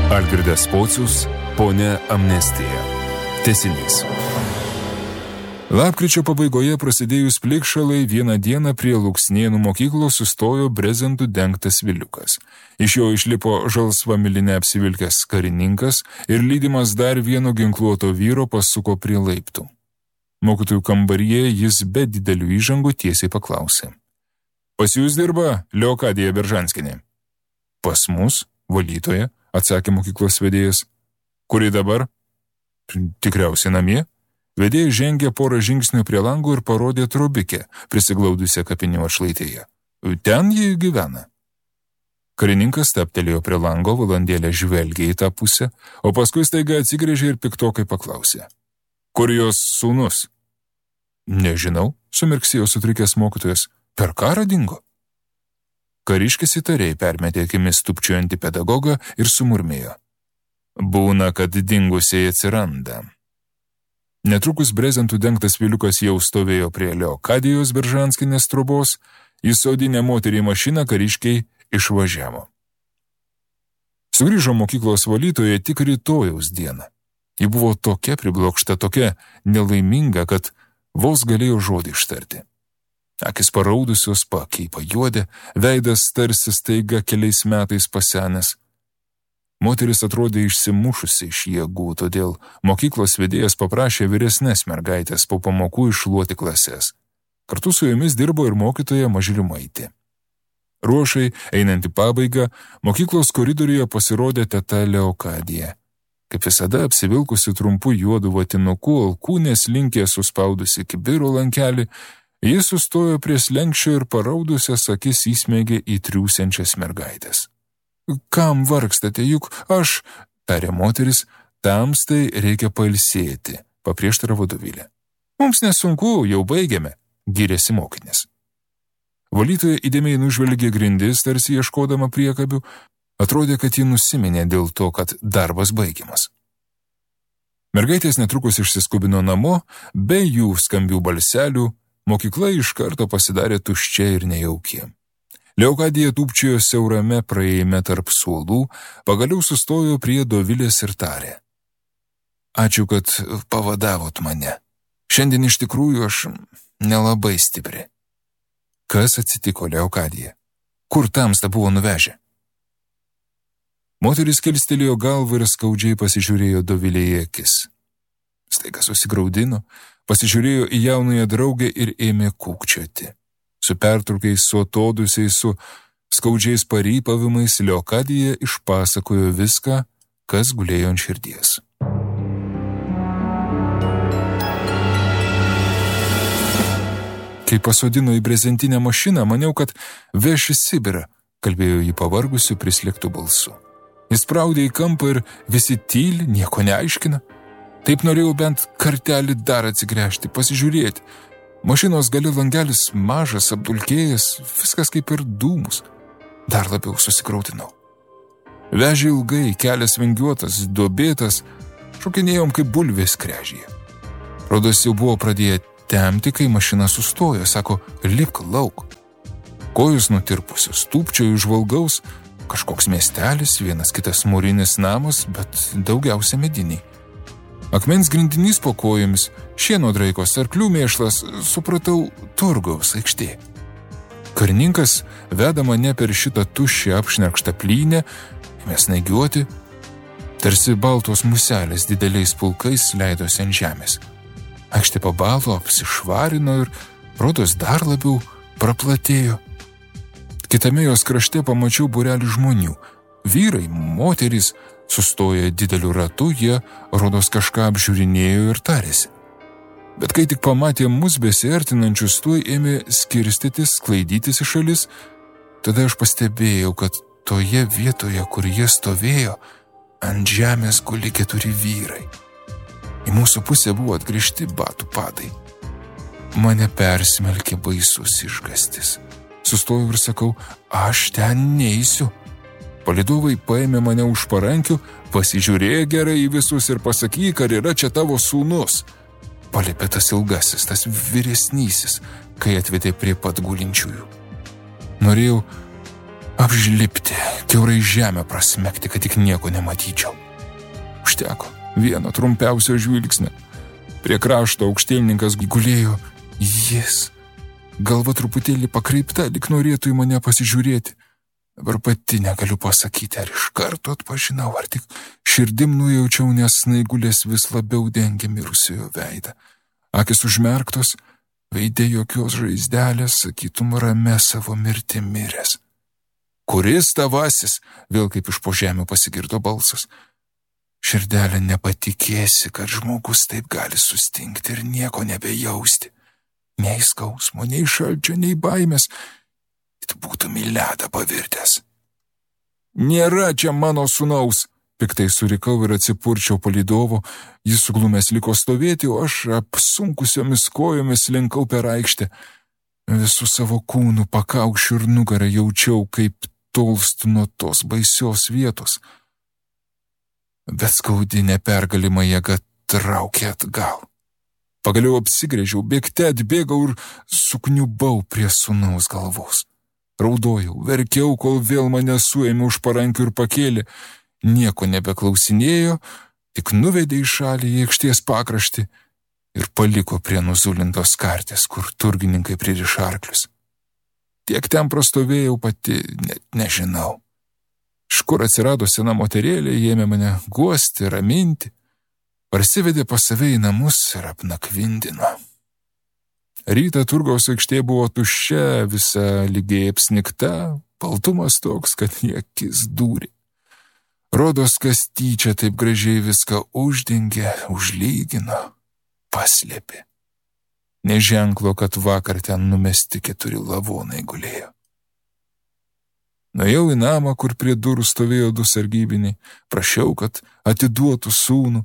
Algirdas Pocius, Ponia Amnestija. Tęsinys. Lapkričio pabaigoje prasidėjus plikšalai vieną dieną prie Luksnėnų mokyklos sustojo brezentų dengtas viliukas. Iš jo išlipo žalsva miline apsivilkęs karininkas ir lydimas dar vieno ginkluoto vyro pasuko prie laiptų. Mokytojų kambaryje jis be didelių įžangų tiesiai paklausė. Pas jūs dirba Leokadija Beržanskinė? Pas mus, valytoja, atsakė mokyklos vedėjas. Kuri dabar? Tikriausiai namie. Vedėjas žengė porą žingsnių prie lango ir parodė trobikę, prisiglaudusią kapinių atšlaitėje. Ten jie gyvena. Karininkas staptelėjo prie lango, valandėlę žvelgė į tą pusę, o paskui staiga atsigręžė ir piktokai paklausė. Kur jos sūnus? Nežinau, sumirksėjo sutrikęs mokytojas. Per karą dingo? Kariškis įtariai permetė akimis tupčiojantį pedagogą ir sumurmėjo. Būna, kad dingusiai atsiranda. Netrukus brezentų dengtas viliukas jau stovėjo prie Leokadijos Beržanskinės trobos, įsodinę moterį mašiną kariškiai išvažiavo. Sugrįžo mokyklos valytoja tik rytojaus dieną. Ji buvo tokia priblokšta, tokia nelaiminga, kad vos galėjo žodį ištarti. Akis paraudusios, pakiai pajuodė, veidas tarsi staiga keliais metais pasenęs. Moteris atrodė išsimušusi iš jėgų, todėl mokyklos vedėjas paprašė vyresnės mergaitės po pamokų iššluoti klases. Kartu su jomis dirbo ir mokytoja Mažrimaitė. Ruošai, einant į pabaigą, mokyklos koridoriuje pasirodė teta Leokadija. Kaip visada apsivilkusi trumpu juodu vatinuku, alkūnės linkė suspaudusi kibiro lankelį, jis sustojo prie slenkščio ir paraudusias akis įsmeigė į triūsiančias mergaitės. Kam vargstate, juk aš, tarė moteris, tamstai reikia pailsėti, paprieštaravo Dovilė. Mums nesunku, jau baigėme, gyrėsi mokinės. Valytoja įdėmiai nužvelgė grindis, tarsi ieškodama priekabių, atrodė, kad ji nusiminė dėl to, kad darbas baigiamas. Mergaitės netrukus išsiskubino namo, be jų skambių balselių, mokykla iš karto pasidarė tuščia ir nejauki. Leokadija tūpčiojo siaurame praėjime tarp suolų, pagaliau sustojo prie Dovilės ir tarė. Ačiū, kad pavadavot mane. Šiandien iš tikrųjų aš nelabai stipri. Kas atsitiko, Leokadija? Kur tamsta buvo nuvežę? Moteris kilstelėjo galvą ir skaudžiai pasižiūrėjo Dovilė į akis. Staiga susigraudino, pasižiūrėjo į jaunąją draugę ir ėmė kūkčioti. Su pertraukiais, su atodusiais, su skaudžiais parypavimais Leokadija išpasakojo viską, kas gulėjo ant širdies. Kai pasodino į brezentinę mašiną, maniau, kad veš į Sibirą, kalbėjo jį pavargusiu prislėgtu balsu. Jis spraudė į kampą ir visi tyli, nieko neaiškina. Taip norėjau bent kartelį dar atsigręžti, pasižiūrėti. Mašinos gali langelis mažas, apdulkėjęs, viskas kaip ir dūmus. Dar labiau susikrautinau. Vežė ilgai, kelias vingiuotas, duobėtas, šokinėjom kaip bulvės krežyje. Rodos jau buvo pradėję temti, kai mašina sustojo, sako, lipk lauk. Kojus nutirpusios, tūpčiojo iš žvalgaus, kažkoks miestelis, vienas kitas mūrinis namas, bet daugiausia mediniai. Akmens grindinys po kojomis, šieno draikos, arklių mėšlas, supratau, turgaus aikštė. Karininkas veda mane per šitą tuščią apšnerkštą plynę, mes naigiuoti, tarsi baltos muselės dideliais pulkais leidosi ant žemės. Aikštė pabalo, apsišvarino ir, rodos, dar labiau praplatėjo. Kitame jos krašte pamačiau būrelį žmonių. Vyrai, moterys, sustoję dideliu ratu, jie, rodos, kažką apžiūrinėjo ir tarėsi. Bet kai tik pamatė mus besiartinančius, tuoj ėmė skirstytis, sklaidytis į šalis, tada aš pastebėjau, kad toje vietoje, kur jie stovėjo, ant žemės guli 4 vyrai. Į mūsų pusę buvo atgrįžti batų padai. Mane persmelkė baisus išgąstis. Sustojau ir sakau, aš ten neisiu. Palydovai paėmė mane už parankių, pasižiūrėjo gerai į visus ir pasakyk, ar yra čia tavo sūnus. Paliepė tas ilgasis, tas vyresnysis, kai atvedė prie pat gulinčiųjų. Norėjau apžlipti, kiaurai žemę prasmegti, kad tik nieko nematyčiau. Užteko vieno trumpiausio žvilgsnio. Prie krašto aukštielninkas gulėjo jis. Galva truputėlį pakreipta, lyg norėtų į mane pasižiūrėti. Dabar pati negaliu pasakyti, ar iš karto atpažinau, ar tik širdim nujaučiau, nes snaigulės vis labiau dengė mirusiojo veidą. Akis užmerktos, veidė jokios žaizdelės, sakytum, rame savo mirtį miręs. Kuris tavasis? Vėl kaip iš po žemių pasigirdo balsas. Širdelė, nepatikėsi, kad žmogus taip gali sustingti ir nieko nebejausti. Nei skausmo, nei šalčio, nei baimės. It būtum į ledą pavirtęs. Nėra čia mano sūnaus, piktai surikau ir atsipurčiau palydovo. Jis suglumęs liko stovėti, o aš apsunkusiomis kojomis linkau per aikštę. Visų savo kūnų, pakaušiu ir nugarą jaučiau, kaip tolstu nuo tos baisios vietos. Bet skaudi nepergalima jėga traukė atgal. Pagaliau apsigrėžiau, bėgte atbėgau ir sukniubau prie sūnaus galvos. Raudojau, verkiau, kol vėl mane suėmė už parankių ir pakėlė. Nieko nebeklausinėjo, tik nuvedė į šalį į aikštės pakraštį ir paliko prie nuzulintos kartės, kur turgininkai pririš arklius. Tiek ten prastovėjau pati, net nežinau. Iš kur atsirado sena moterėlė, ėmė mane guosti, raminti, parsivedė pas save į namus ir apnakvindino. Rytą turgaus aikštė buvo tuščia, visa lygiai apsnigta, baltumas toks, kad į akis dūrė. Rodos, kas tyčia taip gražiai viską uždengė, užlygino, paslėpė. Neženklo, kad vakar ten numesti 4 lavonai gulėjo. Nuėjau į namą, kur prie durų stovėjo 2 sargybiniai, prašiau, kad atiduotų sūnų.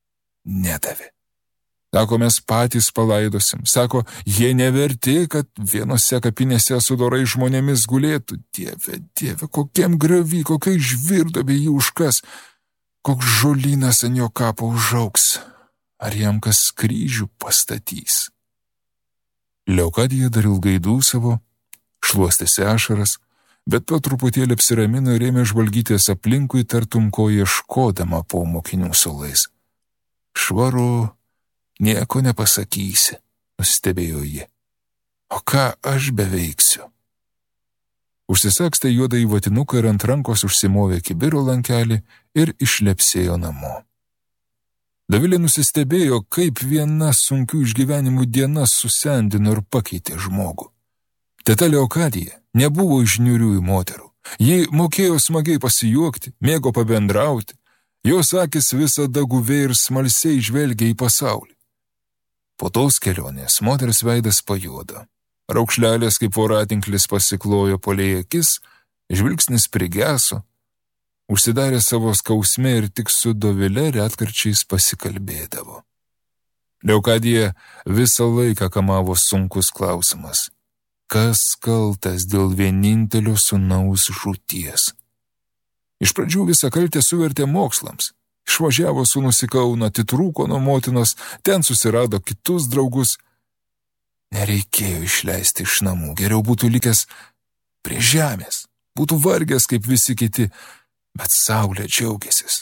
Nedavė. Sako, mes patys palaidosim. Sako, jie neverti, kad vienose kapinėse su dorai žmonėmis gulėtų. Dieve, dieve, kokiam griovy, kokia žvirdo bei jų užkas, koks žolynas ant jo kapo užaugs. Ar jam kas kryžių pastatys? Leokadija dar ilgai dūsavo, šluostėsi ašaras, bet po truputėlį apsiramino ir ėmė žvalgytis aplinkui, tartum ko ieškodama po mokinių suolais. Švaru, nieko nepasakysi, nustebėjo ji. O ką aš beveiksiu? Užsisakstė juodą į vatinuką ir ant rankos užsimovė kibiro lankelį ir išlepsėjo namo. Dovilė nusistebėjo, kaip viena sunkių išgyvenimų diena susendino ir pakeitė žmogų. Teta Leokadija nebuvo iš niūriųjų moterų. Ji mokėjo smagiai pasijuokti, mėgo pabendrauti. Jos akis visada guviai ir smalsiai žvelgia į pasaulį. Po tos kelionės moters veidas pajuodo. Raukšlelės kaip voratinklis pasiklojo palei akis, žvilgsnis prigeso, užsidarė savo skausme ir tik su Dovile retkarčiais pasikalbėdavo. Leokadija visą laiką kamavo sunkus klausimas. Kas kaltas dėl vienintelio sūnaus žūties? Iš pradžių visą kaltę suvertė mokslams. Išvažiavo sūnus į Kauną, atitrūko nuo motinos, ten susirado kitus draugus. Nereikėjo išleisti iš namų, geriau būtų likęs prie žemės, būtų vargęs kaip visi kiti, bet saulė džiaugiasis.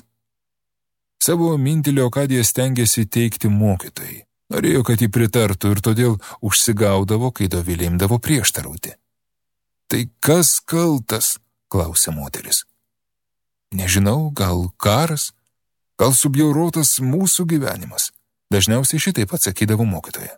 Savo mintį Leokadija stengėsi teikti mokytojai. Norėjo, kad jį pritartų ir todėl užsigaudavo, kai Dovilė imdavo prieštarauti. Tai kas kaltas? Klausė moteris. Nežinau, gal karas? Gal subjaurotas mūsų gyvenimas? Dažniausiai šitaip atsakydavo mokytoja.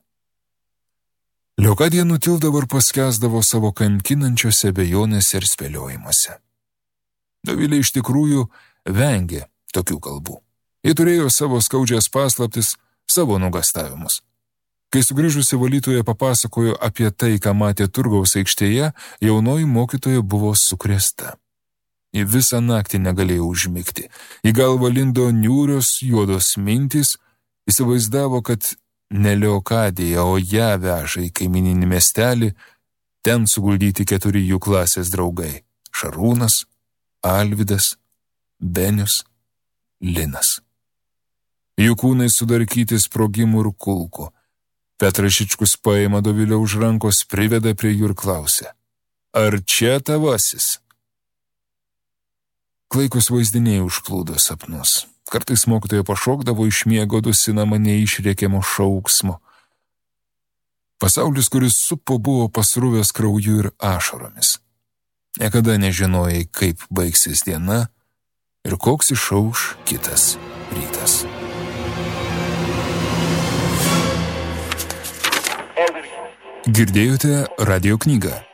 Leokadija nutildavo ir paskęsdavo savo kankinančiose abejonėse ir spėliojimuose. Dovilė iš tikrųjų vengė tokių kalbų. Ji turėjo savo skaudžias paslaptis, savo nugastavimus. Kai sugrįžusi valytoja papasakojo apie tai, ką matė turgaus aikštėje, jaunoji mokytoja buvo sukrėsta. Ji visą naktį negalėjo užmigti. Į galvą lindo niūrios, juodos mintys, įsivaizdavo, kad ne Leokadija, o ją veža į kaimininį miestelį, ten suguldyti 4 jų klasės draugai – Šarūnas, Alvydas, Benius, Linas. Jų kūnai sudarkyti sprogimų ir kulkų. Petrašičkus paima Dovilę už rankos, priveda prie jų ir klausia. Ar čia tavasis? Klaikus vaizdiniai užplūdo sapnus. Kartais mokytoja pašokdavo iš miego dusina mane išrėkiamo šauksmo. Pasaulis, kuris supo, buvo pasruvęs krauju ir ašaromis. Niekada nežinojai, kaip baigsis diena ir koks išauš kitas rytas. Girdėjote radijo knygą.